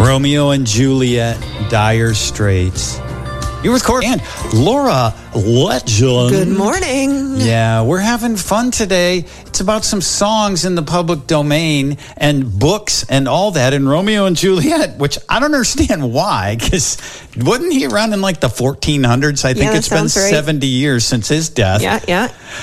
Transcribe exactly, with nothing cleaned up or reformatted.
Romeo and Juliet, Dire Straits. You're with Court and Laura Legend. Good morning. Yeah, we're having fun today. It's about some songs in the public domain and books and all that. And Romeo and Juliet, which I don't understand why, because wasn't he around in like the fourteen hundreds? I think Yeah, it's been sounds right. seventy years since his death. Yeah, yeah.